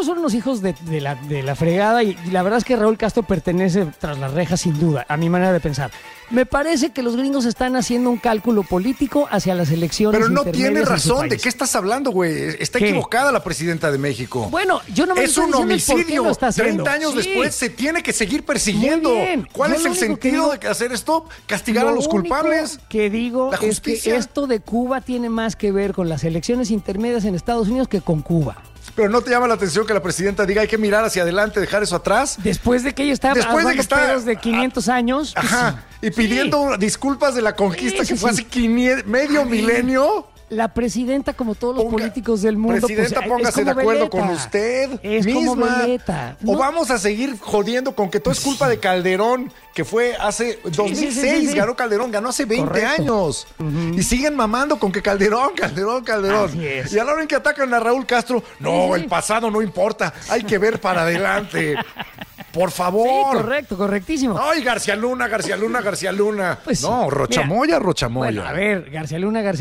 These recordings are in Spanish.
estos son unos hijos de la fregada y la verdad es que Raúl Castro pertenece tras las rejas sin duda, a mi manera de pensar. Me parece que los gringos están haciendo un cálculo político hacia las elecciones. Pero no intermedias tiene en su razón. país. ¿De qué estás hablando, güey? Está ¿Qué? equivocada la presidenta de México. Bueno, yo no me Es estoy un diciendo el por qué homicidio. lo está haciendo. 30 años Sí. después se tiene que seguir persiguiendo. Muy bien. ¿Cuál Yo es lo el único que sentido digo- de hacer esto? ¿Castigar a Lo los único culpables? que digo La es que justicia. esto de Cuba tiene más que ver con las elecciones intermedias en Estados Unidos que con Cuba. Pero ¿no te llama la atención que la presidenta diga hay que mirar hacia adelante, dejar eso atrás? Después de que ella estaba Después de que está- pedos de 500 años. Ajá. Y Sí. pidiendo disculpas de la conquista Sí, que sí, fue sí. hace medio milenio. La presidenta, como todos los Ponga- políticos del mundo, Presidenta, pues, póngase es como de acuerdo Veleta. con usted Es misma. como Veleta. O No, vamos a seguir jodiendo con que todo es culpa de Calderón, que fue hace 2006, sí. ganó Calderón, ganó hace 20 Correcto. años. Y siguen mamando con que Calderón. Así es. Y a la hora en que atacan a Raúl Castro, no, Sí. el pasado no importa, hay que ver para adelante. Por sí, favor. correcto, correctísimo. Ay, García Luna. Pues, no, Rochamoya. Bueno, a ver, García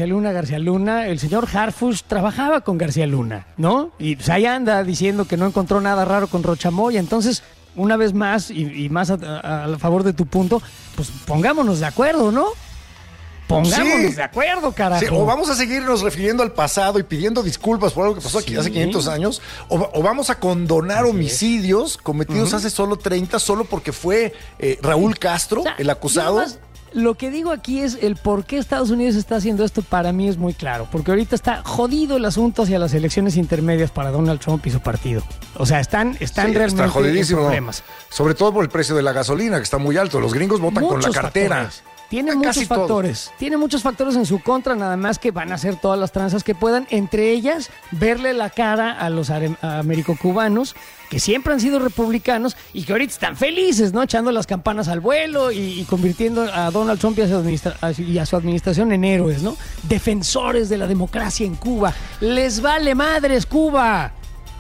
Luna, el señor Harfuch trabajaba con García Luna, ¿no? Y pues ahí anda diciendo que no encontró nada raro con Rochamoya, entonces, una vez más, y más a favor de tu punto, pues pongámonos de acuerdo, ¿no? Pongámonos Sí. de acuerdo, carajo. Sí, o vamos a seguirnos refiriendo al pasado y pidiendo disculpas por algo que pasó aquí hace 500 años, o vamos a condonar homicidios cometidos hace solo 30, solo porque fue Raúl Castro, O sea, el acusado. yo nada más, lo que digo aquí es el por qué Estados Unidos está haciendo esto, para mí es muy claro. Porque ahorita está jodido el asunto hacia las elecciones intermedias para Donald Trump y su partido. O sea, están Sí, realmente está en jodidísimo. problemas. Sobre todo por el precio de la gasolina, que está muy alto. Los gringos votan con la Muchos cartera. factores. Tiene Casi muchos todo. factores. Tiene muchos factores en su contra, nada más que van a hacer todas las tranzas que puedan. Entre ellas, verle la cara a los americocubanos, que siempre han sido republicanos y que ahorita están felices, ¿no? Echando las campanas al vuelo y convirtiendo a Donald Trump y a su administración en héroes, ¿no? Defensores de la democracia en Cuba. Les vale madres Cuba.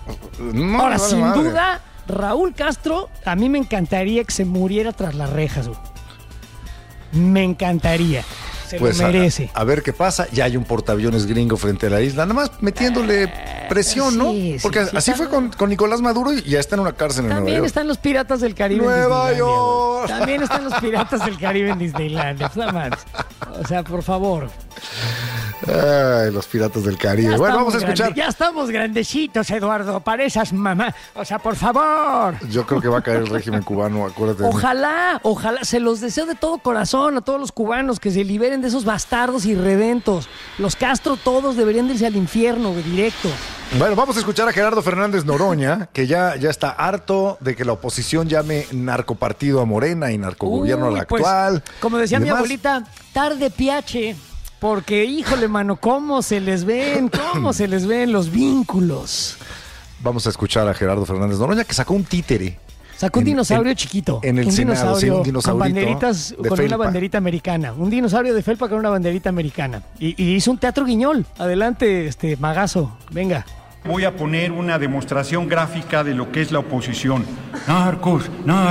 No, Ahora, vale sin madre. duda, Raúl Castro, a mí me encantaría que se muriera tras las rejas, güey. Me encantaría. Se Pues lo merece. a ver qué pasa. Ya hay un portaaviones gringo frente a la isla, nada más metiéndole presión, ¿no? sí, Porque sí, así está- fue con Nicolás Maduro y ya está en una cárcel en Nueva También York. están los piratas del Caribe Nueva en Disneylandia, York. güey. También están los piratas del Caribe en Disneylandia. Pues, nada más. O sea, por favor. Ay, los piratas del Caribe. Ya Bueno, vamos a estamos escuchar. ya estamos grandecitos, Eduardo, para esas mamás. O sea, por favor. Yo creo que va a caer el régimen cubano, acuérdate. Ojalá, se los deseo de todo corazón a todos los cubanos que se liberen de esos bastardos irredentos. Los Castro todos deberían de irse al infierno, güey, directo. Bueno, vamos a escuchar a Gerardo Fernández Noroña, que ya está harto de que la oposición llame narcopartido a Morena y narcogobierno a la Uy, pues, actual. como decía y mi demás. abuelita, tarde piache. Porque, híjole, mano, cómo se les ven los vínculos. Vamos a escuchar a Gerardo Fernández Noroña, que sacó un títere. Sacó un dinosaurio chiquito. en el un Senado, dinosaurio sí, un con dinosaurito banderitas, de con felpa. una banderita americana. Un dinosaurio de felpa con una banderita americana. Y hizo un teatro guiñol. Adelante, Magazo. Venga. Voy a poner una demostración gráfica de lo que es la oposición. Narcos,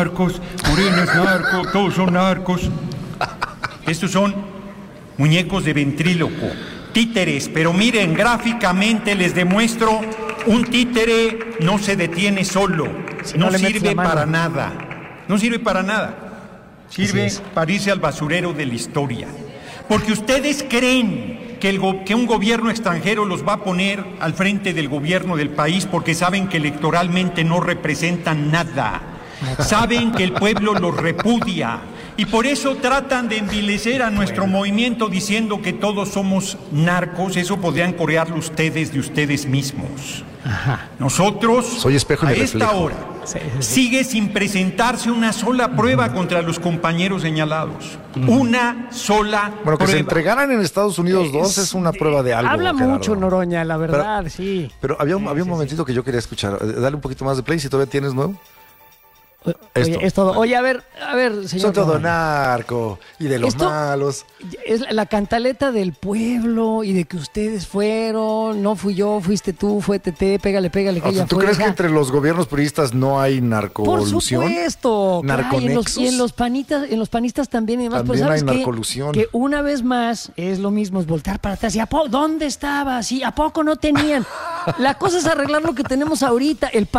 Morena es narco, todos son narcos. Estos son muñecos de ventríloco, títeres, pero miren, gráficamente les demuestro, un títere no se detiene solo, Si no no le metes sirve la mano. para nada, no sirve para nada, sirve Así es. para irse al basurero de la historia. Porque ustedes creen que un gobierno extranjero los va a poner al frente del gobierno del país porque saben que electoralmente no representan nada. Saben que el pueblo los repudia y por eso tratan de envilecer a nuestro movimiento diciendo que todos somos narcos. Eso podrían corearlo ustedes de ustedes mismos. Ajá. Nosotros, Soy espejo y a me esta reflejo. hora, Sí. sigue sin presentarse una sola prueba contra los compañeros señalados. Una sola Bueno, que prueba. se entregaran en Estados Unidos dos es una prueba de algo. Habla Gerardo. mucho, Noroña, la verdad, sí. Pero había un momentito que yo quería escuchar. Dale un poquito más de play si todavía tienes nuevo. Oye, Esto. es todo. Oye, a ver, señor. Son todo Noroña. narco y de los Esto- malos. Es la cantaleta del pueblo y de que ustedes fueron, no fui yo, fuiste tú, fue Tete, pégale, que O sea, ella ¿tú fue. crees O sea, que entre los gobiernos priistas no hay por narcolusión? supuesto. Claro, ¿Narconexos? y en los panistas también y demás. También pero ¿sabes hay qué? narcolusión. Que una vez más es lo mismo, es voltear para atrás. ¿Y ¿dónde estaba? Sí, ¿a poco no tenían? La cosa es arreglar lo que tenemos ahorita. El